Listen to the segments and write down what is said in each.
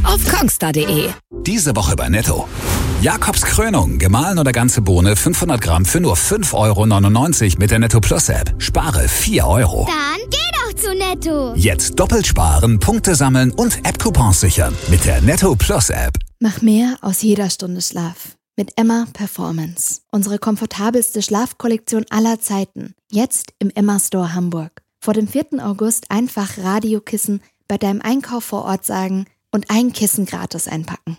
auf kongstar.de. Diese Woche bei Netto. Jakobs Krönung, gemahlen oder ganze Bohne, 500 Gramm für nur 5,99 € mit der Netto Plus App. Spare 4 €. Dann geh doch zu Netto. Jetzt doppelt sparen, Punkte sammeln und App-Coupons sichern mit der Netto Plus App. Mach mehr aus jeder Stunde Schlaf mit Emma Performance. Unsere komfortabelste Schlafkollektion aller Zeiten. Jetzt im Emma Store Hamburg. Vor dem 4. August einfach Radiokissen bei deinem Einkauf vor Ort sagen und ein Kissen gratis einpacken.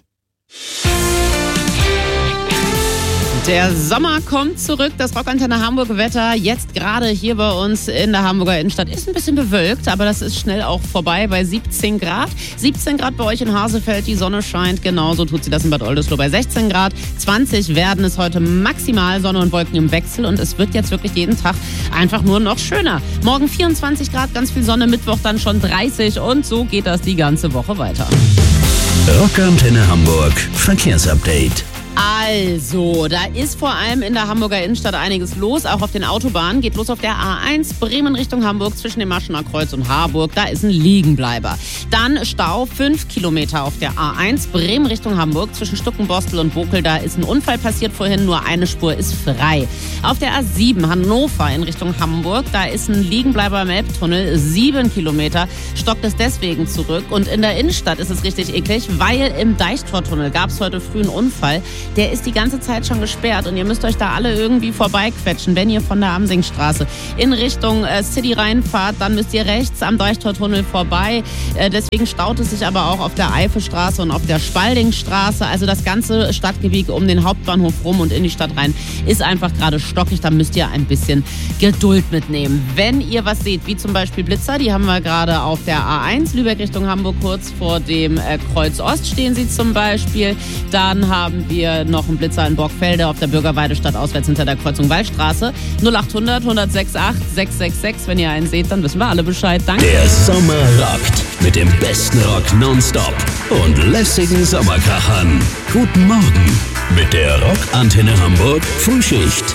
Der Sommer kommt zurück, das Rockantenne Hamburg-Wetter jetzt gerade hier bei uns in der Hamburger Innenstadt ist ein bisschen bewölkt, aber das ist schnell auch vorbei bei 17 Grad. 17 Grad bei euch in Hasefeld, die Sonne scheint, genauso tut sie das in Bad Oldesloe bei 16 Grad. 20 werden es heute maximal, Sonne und Wolken im Wechsel und es wird jetzt wirklich jeden Tag einfach nur noch schöner. Morgen 24 Grad, ganz viel Sonne, Mittwoch dann schon 30 und so geht das die ganze Woche weiter. Rockantenne Hamburg Verkehrsupdate. Also, da ist vor allem in der Hamburger Innenstadt einiges los, auch auf den Autobahnen. Geht los auf der A1 Bremen Richtung Hamburg zwischen dem Maschener Kreuz und Harburg. Da ist ein Liegenbleiber. Dann Stau 5 Kilometer auf der A1 Bremen Richtung Hamburg zwischen Stuckenbostel und Bokel. Da ist ein Unfall passiert vorhin, nur eine Spur ist frei. Auf der A7 Hannover in Richtung Hamburg, da ist ein Liegenbleiber im Elbtunnel, 7 Kilometer. Stockt es deswegen zurück. Und in der Innenstadt ist es richtig eklig, weil im Deichtortunnel gab es heute früh einen Unfall. Der ist die ganze Zeit schon gesperrt und ihr müsst euch da alle irgendwie vorbeiquetschen. Wenn ihr von der Amsingstraße in Richtung City reinfahrt, dann müsst ihr rechts am Deichtortunnel vorbei. Deswegen staut es sich aber auch auf der Eifelstraße und auf der Spaldingstraße. Also das ganze Stadtgebiet um den Hauptbahnhof rum und in die Stadt rein ist einfach gerade stockig. Da müsst ihr ein bisschen Geduld mitnehmen. Wenn ihr was seht, wie zum Beispiel Blitzer, die haben wir gerade auf der A1 Lübeck Richtung Hamburg, kurz vor dem Kreuz Ost stehen sie zum Beispiel. Dann haben wir noch einen Blitzer in Borgfelde auf der Bürgerweidestadt auswärts hinter der Kreuzung Wallstraße. 0800 168 666. Wenn ihr einen seht, dann wissen wir alle Bescheid. Danke. Der Sommer rockt mit dem besten Rock nonstop und lässigen Sommerkrachern. Guten Morgen mit der Rockantenne Hamburg Frühschicht.